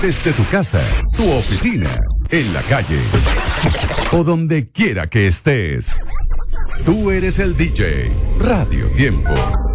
desde tu casa, tu oficina, en la calle o donde quiera que estés. Tú eres el DJ Radio Tiempo.